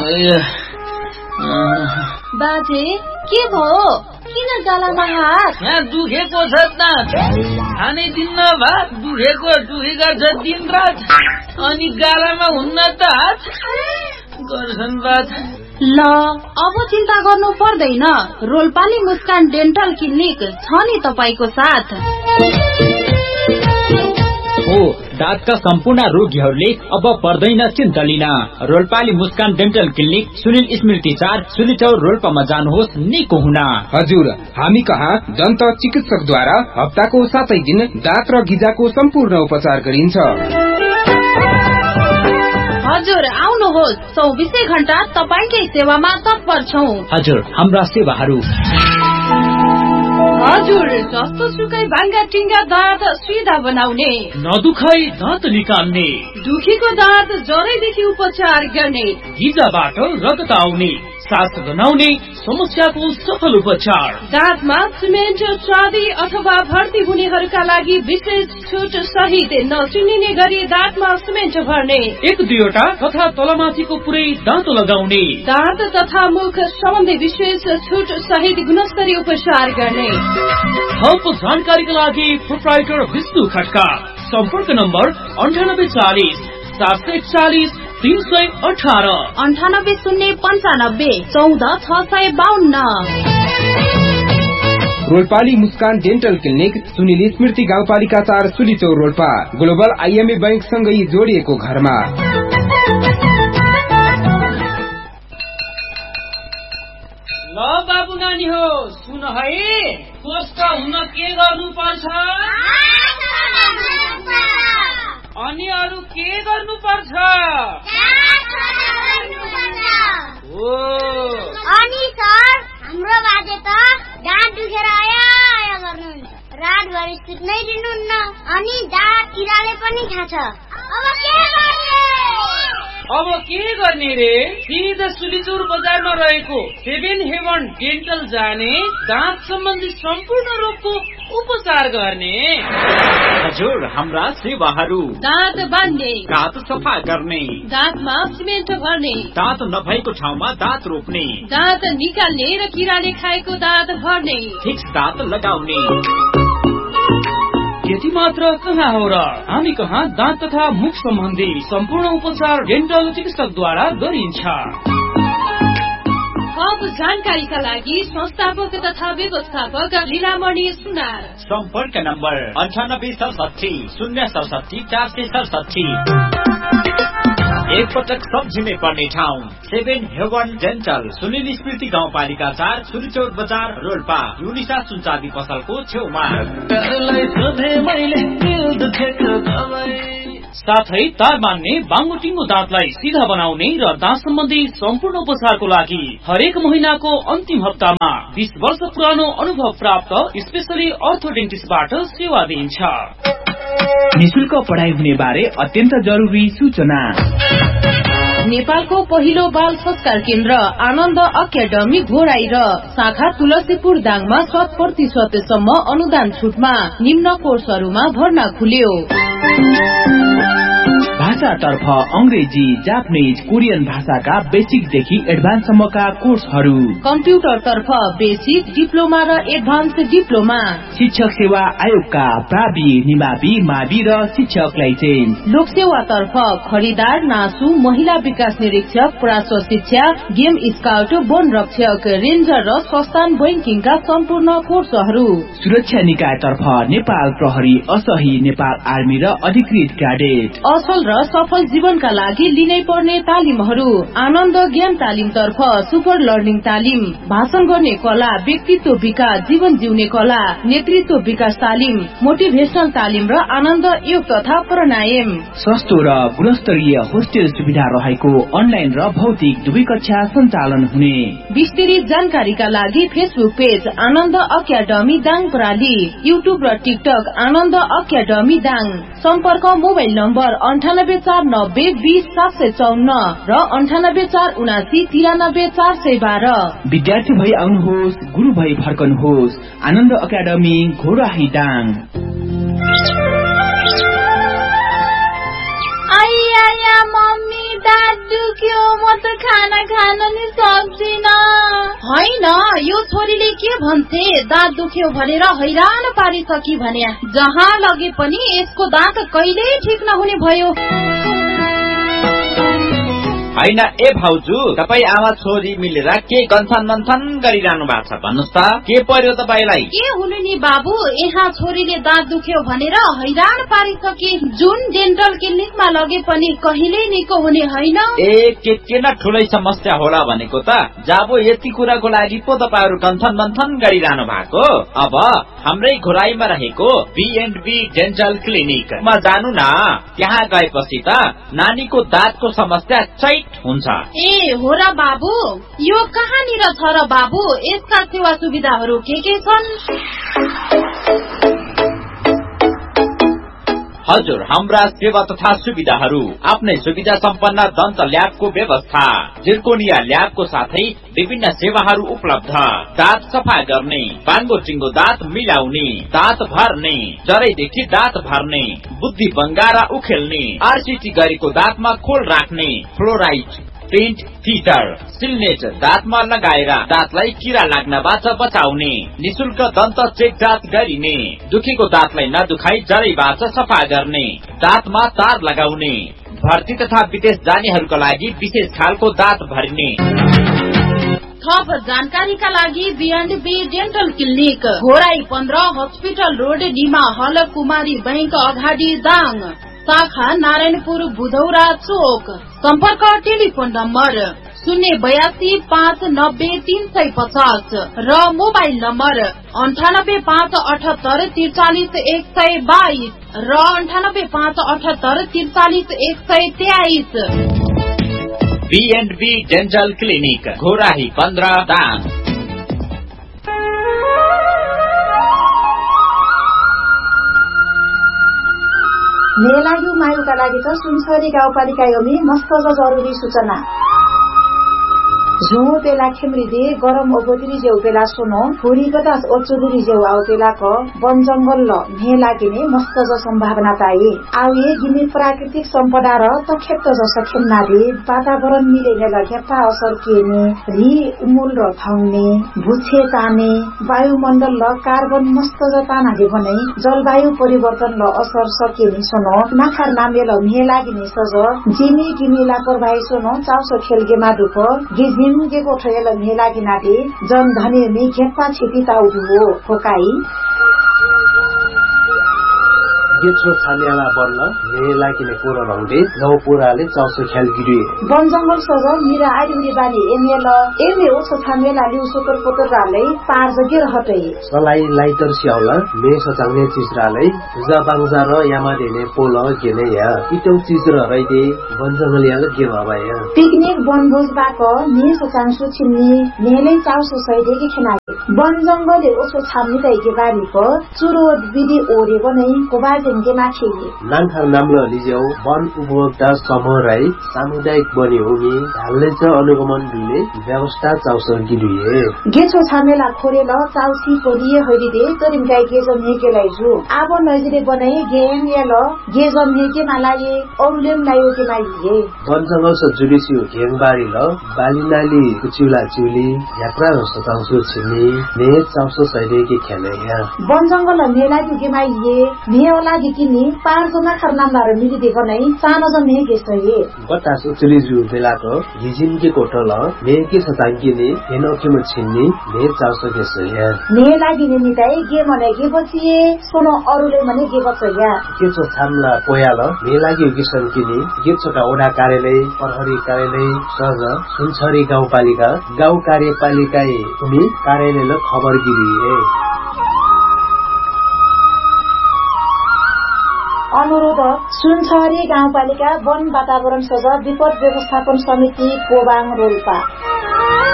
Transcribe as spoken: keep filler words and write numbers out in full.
बाजे के भयो? किन गालामा हात? यहाँ दुखेको छ दाँत, खानै दिन्न भात, दुखेको दुखी गर्छ दिन रात, अनि गालामा हुन्न त हात गर्छन् बात। ल अब चिन्ता गर्नु पर्दैन, रोल्पाली मुस्कान डेन्टल क्लिनिक छ नि तपाईको साथ। हो दाँतका सम्पूर्ण रोगीहरूले अब पर्दैन चिन्ता लिन। रोल्पाली मुस्कान डेन्टल क्लिनिक सुनिल स्मृति चार सुलिचौर रोल्पामा जानुहोस् निको हुन। हजुर, हामी कहाँ दन्त चिकित्सकद्वारा हप्ताको सातै दिन दाँत र गिजाको सम्पूर्ण उपचार गरिन्छ। हजुर आउनुहोस्, चौबिसै घण्टा तपाईकै सेवामा तत्पर छौं। हजुर हाम्रा सेवाहरू हजुर जस्तो सुकै भाङ्गा टिङ्गा दाँत सिधा बनाउने, नदुखाई दाँत निकाल्ने, दुखीको दाँत जरैदेखि उपचार गर्ने, गिजाबाट रगत आउने, सास गनाउने समस्याको सफल उपचार, दाँतमा सिमेन्ट चाँदी अथवा भर्ती हुनेहरूका लागि विशेष छुट सहित नचिनिने गरी दाँतमा सिमेन्ट भर्ने, एक दुईवटा तथा तलमाथिको पुरै दाँत लगाउने, दाँत तथा मुख सम्बन्धी विशेष छुट सहित गुणस्तरीय उपचार गर्ने। थप जानकारीका लागि प्रोप्राइटर विष्णु खड्का, सम्पर्क नम्बर अन्ठानब्बे चालिस सात सय एकचालिस तीन सय अठारह, अन्ठानब्बे शून्य पन्चानब्बे चौध छ सय बाहन्न। रोल्पाली मुस्कान डेन्टल क्लिनिक सुनिल स्मृति गाउँपालिका चार सुलिचौर रोल्पा, ग्लोबल आइएमए बैंक सँगै जोडिएको घरमा। ल बाबु नानी हो सुन है, स्वस्थ हुन के गर्नु पर्छ अनि अरू के गर्नु पर्छ? हो अनि सर हाम्रो बाजे त दाँत दुखेर आया आया गर्नुहुन्छ, रातभरि सुत्नै दिनुहुन्न, अनि दाँत किराले पनि खान्छ। अब के गर्ने? अब के गर्ने रे? सिधा सुलिचौर बजारमा रहेको सेभेन हेभन डेन्टल जाने, दाँत सम्बन्धी सम्पूर्ण रोगको उपचार गर्ने। हजुर हाम्रा सेवाहरू दाँत बान्ने, दाँत सफा गर्ने, दाँतमा सिमेन्ट भर्ने, दाँत नभएको ठाउँमा दाँत रोप्ने, दाँत निकाल्ने र किराले खाएको दाँत भर्ने, फिक्स दाँत लगाउने। यति मात्र कहाँ हो र, हामी कहाँ दाँत तथा मुख सम्बन्धी सम्पूर्ण उपचार डेन्टल चिकित्सकद्वारा गरिन्छ। थप जानकारीका लागि संस्थापक तथा व्यवस्थापक लीलामणि सुनार, सम्पर्क नम्बर अन्ठानब्बे सडसठी शून्य सडसठी चार सय सडसठी। एक पटक सम्झिनै पर्ने ठाउँ सेभेन हेभन डेन्टल सुनिल स्मृति गाउँपालिका चार सुलिचौर बजार रोल्पा, युनिसा सुनचाँदी पसलको छेउमा। साथै तार बान्ने बाङ्गोटिङ्गो दाँतलाई सिधा बनाउने र दाँत सम्बन्धी सम्पूर्ण उपचारको लागि हरेक महिनाको अन्तिम हप्तामा बीस वर्ष पुरानो अनुभव प्राप्त स्पेशली अर्थोडेन्टिस्टबाट सेवा दिइन्छ। निशुल्क पढाइ हुने बारे अत्यन्त जरुरी सूचना। नेपालको पहिलो बाल संस्कार केन्द्र आनन्द अकादमी घोराई र शाखा तुलसीपुर दाङमा शत प्रतिशतसम्म अनुदान छुटमा निम्न कोर्सहरूमा भर्ना खुल्यो। भाषातर्फ अंग्रेजी, जापानिज, कोरियन भाषाका बेसिकदेखि एडभान्ससम्मका कोर्सहरू, कम्प्युटरतर्फ बेसिक, डिप्लोमा र एडभान्स डिप्लोमा, शिक्षक सेवा आयोगका प्रावि, निमावि, मावि र शिक्षक लाइसेन्स, लोकसेवातर्फ खरिदार, नासु, महिला विकास निरीक्षक, प्राश्व शिक्षा, गेम स्काउट, वन रक्षक, रेन्जर र संस्थान बैंकिङका सम्पूर्ण कोर्सहरू, सुरक्षा निकायतर्फ नेपाल प्रहरी, असही, नेपाल आर्मी र अधिकृत क्याडेट, असल र सफल जीवनका लागि लिनै पर्ने तालिमहरू, आनन्द ज्ञान तालिम तर्फ सुपर लर्निङ तालिम, भाषण गर्ने कला, व्यक्तित्व विकास, जीवन जिउने कला, नेतृत्व विकास तालिम, मोटिभेशनल तालिम र आनन्द योग तथा प्राणायाम, सस्तो र गुणस्तरीय होस्टेल सुविधा रहेको अनलाइन र भौतिक दुवै कक्षा सञ्चालन हुने। विस्तृत जानकारीका लागि फेसबुक पेज आनन्द अकादमी दाङ प्राली, युट्युब र टिकटक आनन्द अकादमी दाङ, सम्पर्क मोबाइल नम्बर अन्ठानब्बे चार नब्बे बीस सात सय चौन्न र अन्ठानब्बे चार उनासी तिरानब्बे चार सय बाह्र। विद्यार्थी भई आउनुहोस्, गुरु भई फर्कनुहोस्। आनन्द अकादमी घोराही दाङ। आइया मम्मी दाँत दुख्यो, म त खाना खान होइन, यो छोरीले के भन्छे, दाँत दुख्यो भनेर हैरान पारिसकी भने जहाँ लगे पनि यसको दाँत कहिल्यै ठिक नहुने भयो। होइन ए भाउजू, तपाईँ आमा छोरी मिलेर के गन्थन मन्थन गरिरहनु भएको छ भन्नुहोस् त, के पर्यो तपाईँलाई? के हुनु नि बाबु, यहाँ छोरीले दाँत दुख्यो भनेर हैरान पारिसके, जुन डेन्टल क्लिनिकमा लगे पनि कहिल्यै निको हुने होइन। ए के के न ठुलै समस्या होला भनेको त, जाबो यति कुराको लागि पो तपाईँहरू गन्थन मन्थन गरिरहनु भएको। अब हाम्रै घोराईमा रहेको बी एन्ड बी डेन्टल क्लिनिकमा जानु न, त्यहाँ गएपछि त नानीको दाँतको समस्या चैट हुन्छ। ए हो र बाबु, यो कहाँनिर छ र बाबु, यसका सेवा सुविधाहरू के के छन्? हजुर, हाम्रा सेवा तथा सुविधाहरू आफ्नै सुविधा सम्पन्न दन्त ल्याबको व्यवस्था, जिर्कोनिया ल्याबको साथै विभिन्न सेवाहरू उपलब्ध। दाँत सफा गर्ने, बाङ्गो टिङ्गो दाँत मिलाउने, दाँत भर्ने, जरैदेखि दाँत भर्ने, बुद्धि बङ्गारा उखेल्ने, आरसीटी गरेको दाँतमा खोल राख्ने, फ्लोराइड, प्रिन्ट फिटर, सिलनेट दाँतमा लगाएर दाँतलाई किरा लाग्नबाट बचाउने, निशुल्क दन्त चेक जाँच गरिने, दुखेको दाँतलाई नदुखाई जरैबाट सफा गर्ने, दाँतमा तार लगाउने, भर्ती तथा विदेश जानेहरूका लागि विशेष खालको दाँत भरिने। थप जानकारीका लागि be and be dental clinic, Ghorahi पन्ध्र, हस्पिटल रोड, डिमा हल, कुमारी बैंक अगाडि दाङ, शाखा नारायणपुर बुधौरा चोक। सम्पर्क टेलिफोन नम्बर शून्य बयासी पाँच नब्बे तीन सय पचास र मोबाइल नम्बर अन्ठानब्बे पाँच अठहत्तर त्रिचालिस एक सय बाइस र अन्ठानब्बे पाँच अठहत्तर त्रिचालिस एक सय तेइस। Be and be dental clinic, Ghorahi पन्ध्र, दाङ। मेलायु मायुका लागि त सुनसरी गाउँपालिका योमी मस्त जरुरी सूचना। झो बेला खेमरिदे गरम ओगोतिरी जेउ बेला सोनो हुरी गदास ओचुदुरी जेउ आउ बेला क वन जंगल ल मेला किने मस्त ज सम्भावना पाए। आउ ये गिने प्राकृतिक सम्पदा र तखेप्त जस खेमनादे वातावरण मिलेने लगेपा असर केने रि उमुल र थाउने भुछे ताने वायुमण्डल ल कार्बन मस्त ज तानाले भने जलवायु परिवर्तन ल असर सकेनी सोनो नाखार नामे ल मेला गिने सज जिमी गिमी लापरवाही सोनो चाउसो खेलगे मादुक गिजी के कोठेल मेला गिनादे जन धने मे खेप्पा छिपी ताउदु हो फोकाई गेछो छानियाला बन्न मेला किने कोरो रंगले गाउँ पुराले चाउसो ख्याल गिरिए वन जंगल सज मिरा आइरी बानी एमेल एमे ओछो छानियाला लिउ सोतर पोतर राले पार जगे रहतै सलाई लाइटर सियाउला मे सचाउने चिजराले जा बाङजा र यामा देने पोल गेने या इटौ चिज र रैदे वन जंगल याल के बाबाया पिकनिक बनभोज बाक मे सचाङसु छिन्नी मेलै चाउसो सैदे के खेना वन जंगल ओछो छान्नी तैके बारीको चुरो विधि ओरे बनै कोबा नानखार नाम्लो लिजेउ वन उपभोक्ता समूह राई सामुदायिक बनी हुने ढाल्ने छ अनुगमन दिने व्यवस्था चाउसो गिरिए गेछो छामेला खोरेल चाउसी कोरिए हरिदे तरिम गाई गेजम हेकेलाई छु आबो नजिरे बनाए गेम याल गेजम हेके मालाए औलेम लायो के माइए वन जंगल स जुडिसियो गेङबारी ल बालिनाली कुचिउला चिउली यात्रा र सताउसो छिनी ने चाउसो सैदे के खेले या वन जंगल मेला के माइए मेला किनी पाँच जना खरनामदार मिली देखो नै सानो जन हे गेसए बतास उचली जु बेलाको हिजिन के कोटल मे के सतांगिने हेनो के म छिन्नी मे चाउसो गेसए ने लागिने निताई के मने के बचिए सोनो अरुले मने के बचया के छ छामला पोयाल मे लागि किसन किनी के छका ओडा कार्यालय प्रहरी कार्यालय सज सुनछरी गाउँपालिका गाउँ कार्यपालिका उनी कार्यालयले खबर गिरिए अनुरोध सुनछरी गाउँपालिका वन वातावरण सज विपद व्यवस्थापन समिति कोबाङ रोल्पा।